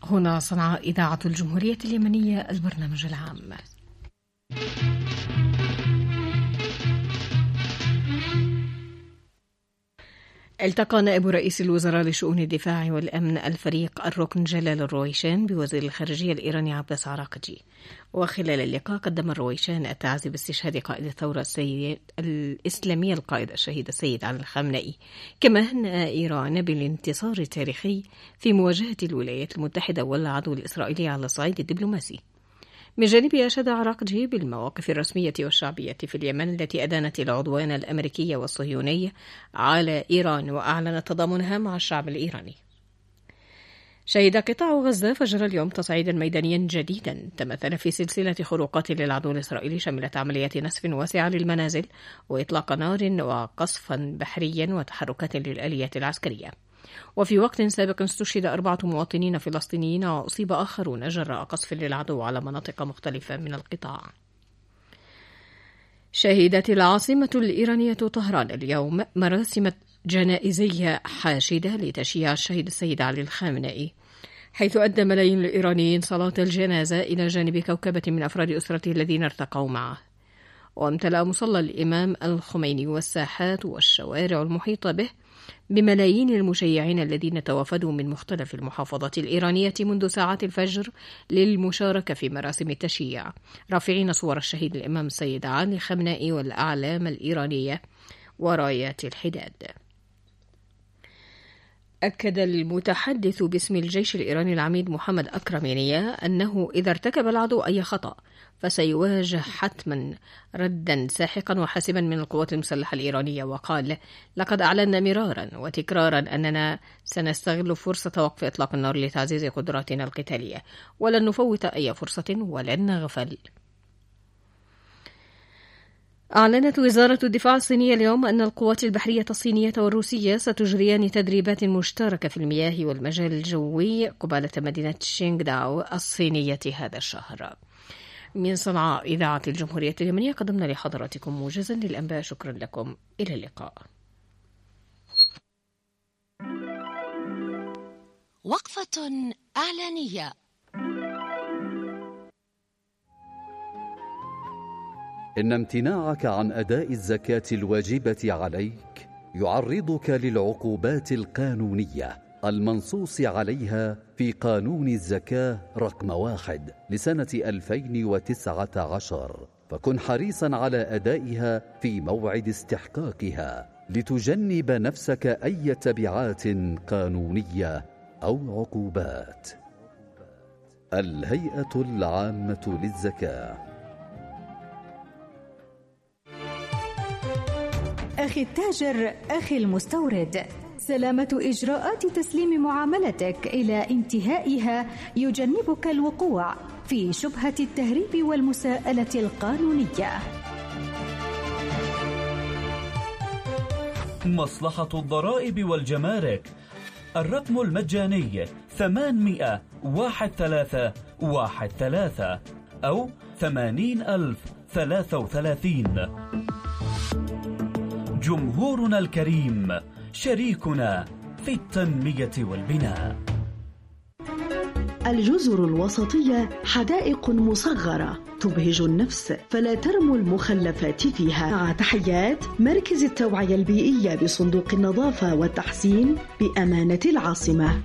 هنا صنعاء إذاعة الجمهورية اليمنية البرنامج العام. التقى نائب رئيس الوزراء لشؤون الدفاع والأمن الفريق الركن جلال الرويشان بوزير الخارجية الإيراني عباس عراقجي، وخلال اللقاء قدم الرويشان التعازي باستشهاد قائد الثورة الإسلامية القائد الشهيد السيد علي الخامنئي، كما هنأ إيران بالانتصار التاريخي في مواجهة الولايات المتحدة والعدو الإسرائيلي على الصعيد الدبلوماسي. من جانبه أشاد عراقجي بالمواقف الرسمية والشعبية في اليمن التي أدانت العدوان الأمريكي والصهيوني على إيران وأعلنت تضامنها مع الشعب الإيراني. شهد قطاع غزة فجر اليوم تصعيدا ميدانيا جديدا تمثل في سلسلة خروقات للعدو الإسرائيلي شملت عمليات نسف واسعة للمنازل وإطلاق نار وقصفا بحريا وتحركات للآليات العسكرية. وفي وقت سابق استشهد 4 مواطنين فلسطينيين وأصيب آخرون جراء قصف للعدو على مناطق مختلفة من القطاع. شهدت العاصمة الإيرانية طهران اليوم مراسم جنائزية حاشدة لتشييع الشهيد السيد علي الخامنئي، حيث أدى ملايين الإيرانيين صلاة الجنازة إلى جانب كوكبة من أفراد أسرته الذين ارتقوا معه. وامتلأ مصلى الإمام الخميني والساحات والشوارع المحيطة به بملايين المشيعين الذين توافدوا من مختلف المحافظات الإيرانية منذ ساعات الفجر للمشاركة في مراسم التشييع، رافعين صور الشهيد الإمام السيد علي الخامنئي والأعلام الإيرانية ورايات الحداد. أكد المتحدث باسم الجيش الإيراني العميد محمد أكرمينية أنه إذا ارتكب العدو أي خطأ فسيواجه حتما ردا ساحقا وحاسما من القوات المسلحة الإيرانية، وقال: لقد أعلنا مرارا وتكرارا أننا سنستغل فرصة وقف إطلاق النار لتعزيز قدراتنا القتالية، ولن نفوت أي فرصة ولن نغفل. أعلنت وزارة الدفاع الصينية اليوم أن القوات البحرية الصينية والروسية ستجريان تدريبات مشتركة في المياه والمجال الجوي قبالة مدينة شينغداو الصينية هذا الشهر. من صنعاء إذاعة الجمهورية اليمنية قدمنا لحضراتكم موجزا للأنباء. شكرا لكم، إلى اللقاء. وقفة إعلانية. إن امتناعك عن أداء الزكاة الواجبة عليك يعرضك للعقوبات القانونية المنصوص عليها في قانون الزكاة رقم 1 لسنة 2019، فكن حريصا على أدائها في موعد استحقاقها لتجنب نفسك أي تبعات قانونية أو عقوبات. الهيئة العامة للزكاة. أخي التاجر، أخي المستورد، سلامة إجراءات تسليم معاملتك إلى انتهائها يجنبك الوقوع في شبهة التهريب والمساءلة القانونية. مصلحة الضرائب والجمارك، الرقم المجاني 800-1313 أو 80,033. جمهورنا الكريم شريكنا في التنمية والبناء. الجزر الوسطية حدائق مصغرة تبهج النفس، فلا ترموا المخلفات فيها. مع تحيات مركز التوعية البيئية بصندوق النظافة والتحسين بأمانة العاصمة.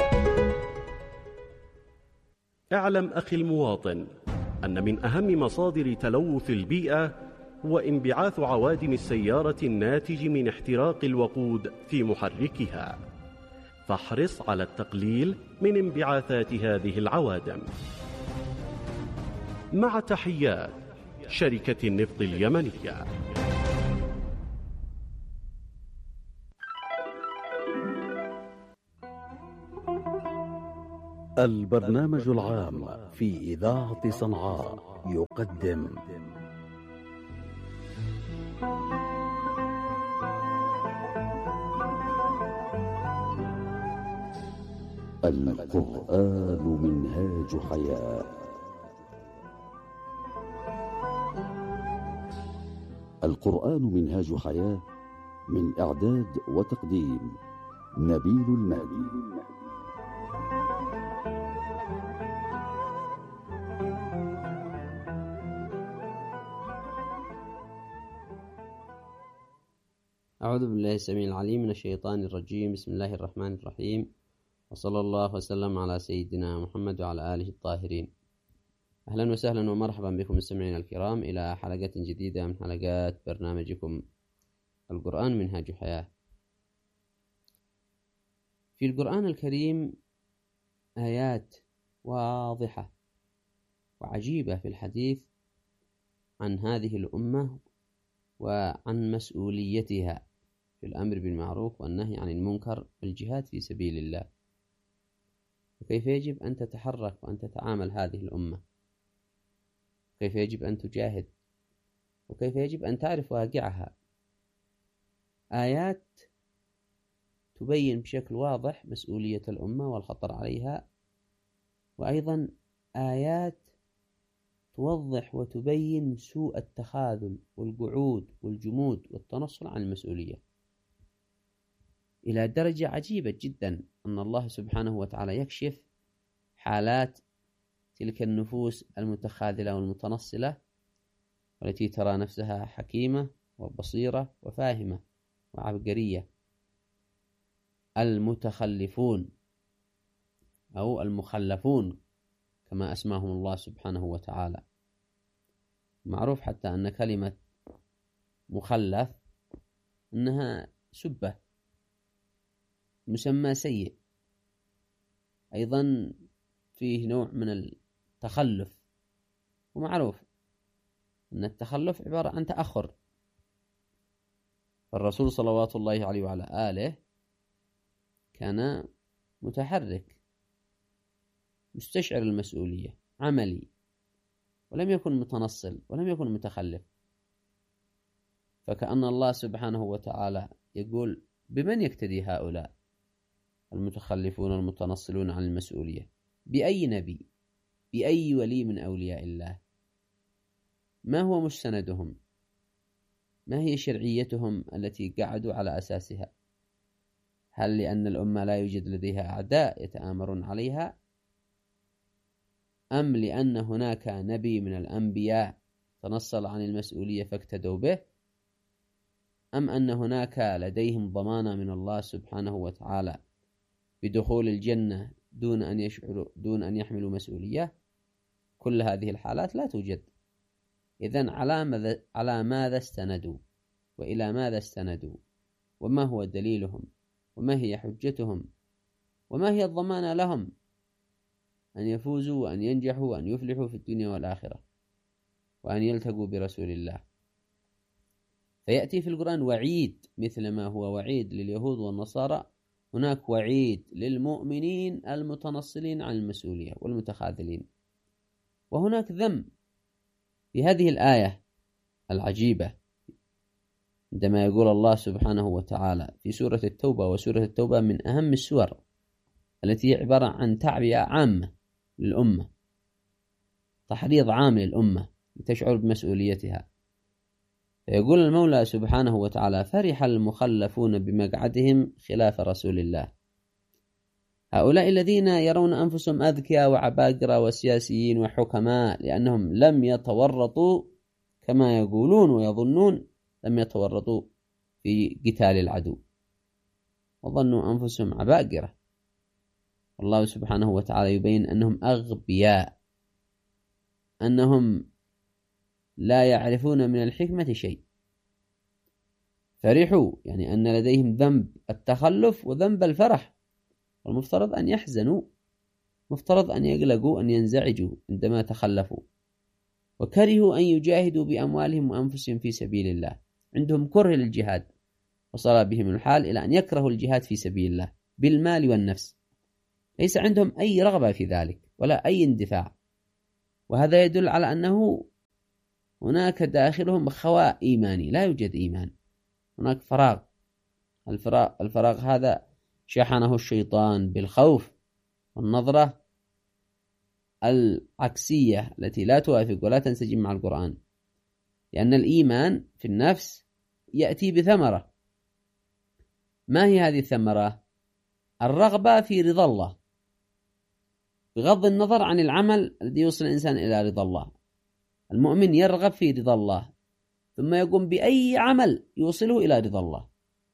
اعلم أخي المواطن أن من أهم مصادر تلوث البيئة هو انبعاث عوادم السيارة الناتج من احتراق الوقود في محركها، فاحرص على التقليل من انبعاثات هذه العوادم. مع تحيات شركة النفط اليمنية. البرنامج العام في إذاعة صنعاء يقدم القرآن منهاج حياة. القرآن منهاج حياة، من إعداد وتقديم نبيل المهدي. أعوذ بالله السميع العليم من الشيطان الرجيم. بسم الله الرحمن الرحيم، وصلى الله وسلم على سيدنا محمد وعلى آله الطاهرين. أهلا وسهلا ومرحبا بكم مستمعينا الكرام إلى حلقة جديدة من حلقات برنامجكم القرآن منهاج حياة. في القرآن الكريم آيات واضحة وعجيبة في الحديث عن هذه الأمة وعن مسؤوليتها في الأمر بالمعروف والنهي عن المنكر والجهاد في سبيل الله، وكيف يجب أن تتحرك وأن تتعامل هذه الأمة، كيف يجب أن تجاهد، وكيف يجب أن تعرف واقعها. آيات تبين بشكل واضح مسؤولية الأمة والخطر عليها، وأيضا آيات توضح وتبين سوء التخاذل والقعود والجمود والتنصل عن المسؤولية إلى درجة عجيبة جدا أن الله سبحانه وتعالى يكشف حالات تلك النفوس المتخاذلة والمتنصلة والتي ترى نفسها حكيمة وبصيرة وفاهمة وعبقرية. المتخلفون أو المخلفون كما أسماهم الله سبحانه وتعالى. معروف حتى أن كلمة مخلف أنها سبة، مسمى سيء، أيضا فيه نوع من التخلف، ومعروف أن التخلف عبارة عن تأخر. فالرسول صلوات الله عليه وعلى آله كان متحرك مستشعر المسؤولية، عملي، ولم يكن متنصل ولم يكن متخلف. فكأن الله سبحانه وتعالى يقول: بمن يقتدي هؤلاء المتخلفون المتنصلون عن المسؤولية؟ بأي نبي؟ بأي ولي من أولياء الله؟ ما هو مستندهم؟ ما هي شرعيتهم التي قعدوا على أساسها؟ هل لأن الأمة لا يوجد لديها أعداء يتآمرون عليها؟ أم لأن هناك نبي من الأنبياء تنصل عن المسؤولية فاقتدوا به؟ أم أن هناك لديهم ضمانة من الله سبحانه وتعالى بدخول الجنة دون أن يحملوا مسؤولية؟ كل هذه الحالات لا توجد. إذن على ماذا استندوا؟ وإلى ماذا استندوا؟ وما هو دليلهم؟ وما هي حجتهم؟ وما هي الضمانة لهم أن يفوزوا وأن ينجحوا وأن يفلحوا في الدنيا والآخرة وأن يلتقوا برسول الله؟ فيأتي في القرآن وعيد مثل ما هو وعيد لليهود والنصارى، هناك وعيد للمؤمنين المتنصلين عن المسؤولية والمتخاذلين. وهناك ذم في هذه الآية العجيبة عندما يقول الله سبحانه وتعالى في سورة التوبة، وسورة التوبة من أهم السور التي هي عبارة عن تعبئة عامة للأمة، تحريض عام للأمة لتشعر بمسؤوليتها. فيقول المولى سبحانه وتعالى: فرح المخلفون بمقعدهم خلاف رسول الله. هؤلاء الذين يرون أنفسهم أذكياء وعباقرة وسياسيين وحكماء لأنهم لم يتورطوا كما يقولون ويظنون، لم يتورطوا في قتال العدو وظنوا أنفسهم عباقرة. الله سبحانه وتعالى يبين أنهم أغبياء، أنهم لا يعرفون من الحكمة شيء. فرحوا يعني أن لديهم ذنب التخلف وذنب الفرح، والمفترض أن يحزنوا، مفترض أن يقلقوا، أن ينزعجوا عندما تخلفوا. وكرهوا أن يجاهدوا بأموالهم وأنفسهم في سبيل الله، عندهم كره للجهاد، وصل بهم الحال إلى أن يكرهوا الجهاد في سبيل الله بالمال والنفس، ليس عندهم أي رغبة في ذلك ولا أي اندفاع. وهذا يدل على أنه هناك داخلهم خواء إيماني، لا يوجد إيمان، هناك فراغ. الفراغ هذا شحنه الشيطان بالخوف والنظرة العكسية التي لا توافق ولا تنسجم مع القرآن، لأن الإيمان في النفس يأتي بثمرة. ما هي هذه الثمرة؟ الرغبة في رضا الله، بغض النظر عن العمل الذي يوصل الإنسان إلى رضا الله. المؤمن يرغب في رضا الله ثم يقوم بأي عمل يوصله إلى رضا الله،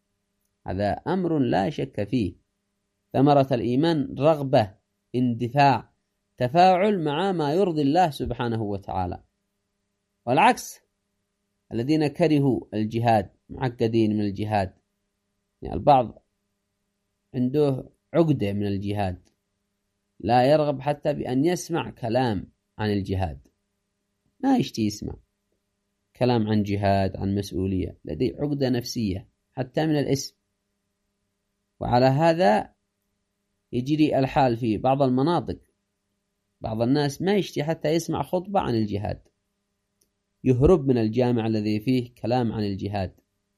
هذا أمر لا شك فيه. ثمرة الإيمان رغبة، اندفاع، تفاعل مع ما يرضي الله سبحانه وتعالى. والعكس، الذين كرهوا الجهاد معقدين من الجهاد، يعني البعض عنده عقدة من الجهاد، لا يرغب حتى بأن يسمع كلام عن الجهاد، ما يشتي يسمع كلام عن جهاد، عن مسؤولية، لديه عقدة نفسية حتى من الاسم. وعلى هذا يجري الحال في بعض المناطق، بعض الناس ما يشتي حتى يسمع خطبة عن الجهاد، يهرب من الجامع الذي فيه كلام عن الجهاد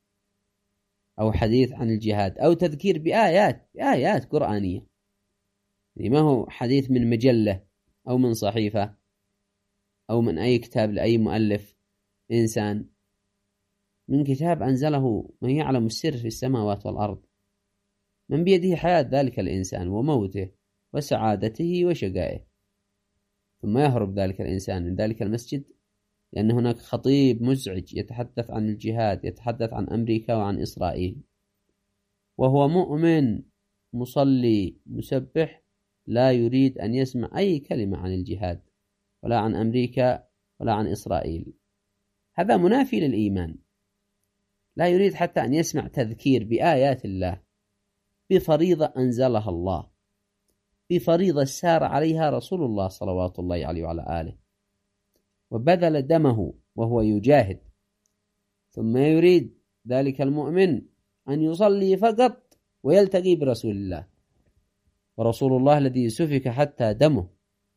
أو حديث عن الجهاد أو تذكير بآيات قرآنية، يعني ما هو حديث من مجلة أو من صحيفة أو من أي كتاب لأي مؤلف إنسان، من كتاب أنزله من يعلم السر في السماوات والأرض، من بيده حياة ذلك الإنسان وموته وسعادته وشقائه. ثم يهرب ذلك الإنسان من ذلك المسجد لأن هناك خطيب مزعج يتحدث عن الجهاد، يتحدث عن أمريكا وعن إسرائيل، وهو مؤمن مصلي مسبح لا يريد أن يسمع أي كلمة عن الجهاد ولا عن أمريكا ولا عن إسرائيل. هذا منافي للإيمان، لا يريد حتى أن يسمع تذكير بآيات الله، بفريضة أنزلها الله، بفريضة سار عليها رسول الله صلوات الله عليه وعلى آله، وبذل دمه وهو يجاهد. ثم يريد ذلك المؤمن أن يصلي فقط ويلتقي برسول الله، ورسول الله الذي سفك حتى دمه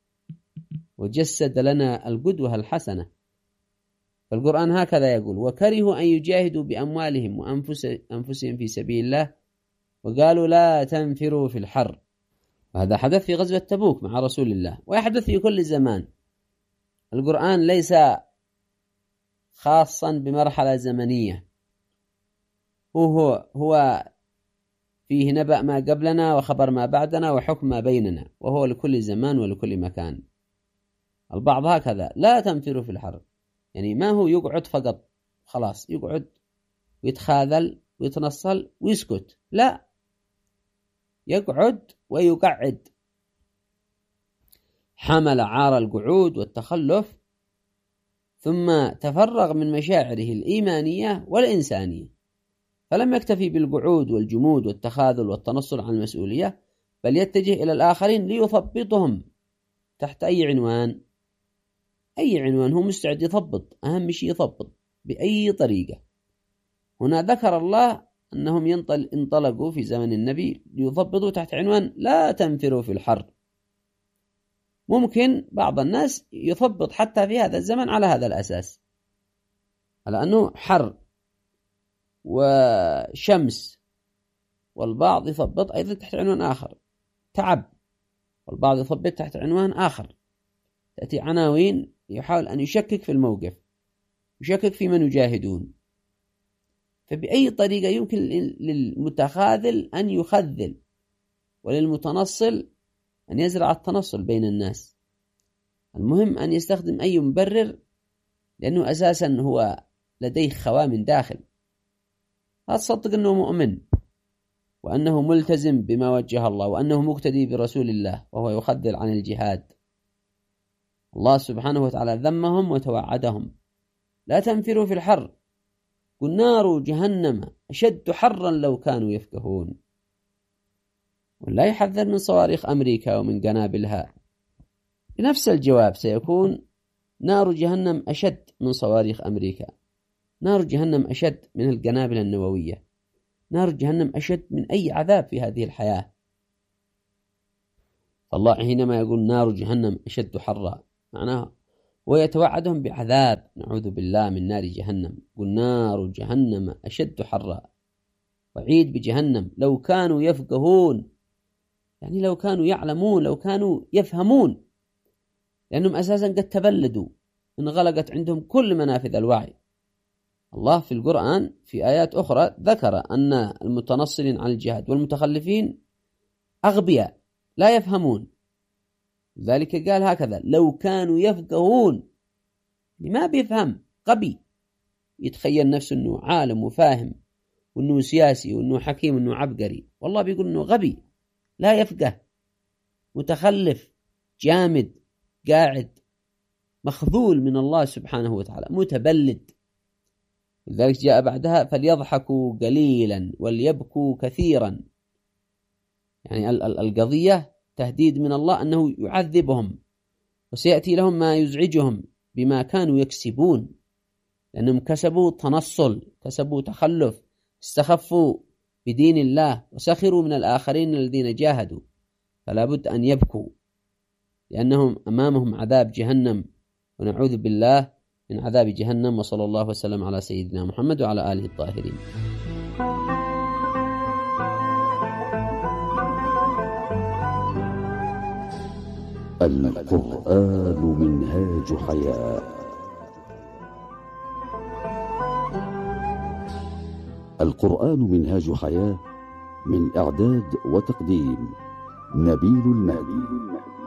وجسد لنا القدوة الحسنة. فالقرآن هكذا يقول: وكرهوا أن يجاهدوا بأموالهم وأنفسهم في سبيل الله وقالوا لا تنفروا في الحر. وهذا حدث في غزوة تبوك مع رسول الله، ويحدث في كل زمان. القرآن ليس خاصا بمرحلة زمنية، هو فيه نبأ ما قبلنا وخبر ما بعدنا وحكم ما بيننا، وهو لكل زمان ولكل مكان. البعض هكذا: لا تنفروا في الحر، يعني ما هو يقعد فقط خلاص، يقعد ويتخاذل ويتنصل ويسكت، لا، يقعد ويقعد، حمل عار القعود والتخلف، ثم تفرغ من مشاعره الإيمانية والإنسانية، فلم يكتفي بالقعود والجمود والتخاذل والتنصل عن المسؤولية، بل يتجه إلى الآخرين ليثبطهم تحت أي عنوان. أي عنوان هو مستعد يثبط، أهم شيء يثبط بأي طريقة. هنا ذكر الله أنهم انطلقوا في زمن النبي ليثبطوا تحت عنوان لا تنفروا في الحر. ممكن بعض الناس يثبط حتى في هذا الزمن على هذا الأساس، على أنه حر وشمس، والبعض يثبط أيضا تحت عنوان آخر تعب، والبعض يثبط تحت عنوان آخر. تأتي عناوين يحاول أن يشكك في الموقف، يشكك في من يجاهدون. فبأي طريقة يمكن للمتخاذل أن يخذل، وللمتنصل أن يزرع التنصل بين الناس. المهم أن يستخدم أي مبرر، لأنه أساسا هو لديه خواء من داخل. أتصدق أنه مؤمن وأنه ملتزم بما وجه الله وأنه مقتدي برسول الله، وهو يخذل عن الجهاد. الله سبحانه وتعالى ذمهم وتوعدهم: لا تنفروا في الحر، قل نار جهنم أشد حرا لو كانوا يفقهون. ولا يحذر من صواريخ أمريكا ومن قنابلها، بنفس الجواب سيكون: نار جهنم أشد من صواريخ أمريكا، نار جهنم أشد من القنابل النووية، نار جهنم أشد من أي عذاب في هذه الحياة. فالله حينما يقول نار جهنم أشد حرا، معناه ويتوعدهم بعذاب، نعوذ بالله من نار جهنم. قل نار جهنم أشد حرا، وعيد بجهنم لو كانوا يفقهون، يعني لو كانوا يعلمون، لو كانوا يفهمون، لأنهم أساسا قد تبلدوا، انغلقت عندهم كل منافذ الوعي. الله في القرآن في آيات أخرى ذكر أن المتنصلين عن الجهاد والمتخلفين أغبياء لا يفهمون، لذلك قال هكذا: لو كانوا يفقهون، ما بيفهم، غبي، يتخيل نفسه أنه عالم وفاهم وأنه سياسي وأنه حكيم وأنه عبقري، والله بيقول أنه غبي لا يفقه، متخلف، جامد، قاعد، مخذول من الله سبحانه وتعالى، متبلد. لذلك جاء بعدها فليضحكوا قليلا وليبكوا كثيرا. يعني القضية تهديد من الله أنه يعذبهم وسيأتي لهم ما يزعجهم بما كانوا يكسبون، لأنهم كسبوا تنصل، كسبوا تخلف، استخفوا بدين الله وسخروا من الآخرين الذين جاهدوا، فلا بد أن يبكوا لأنهم أمامهم عذاب جهنم، ونعوذ بالله من عذاب جهنم. وصلى الله وسلم على سيدنا محمد وعلى آله الطاهرين. القرآن منهاج حياة. القرآن منهاج حياة، من إعداد وتقديم نبيل المهدي.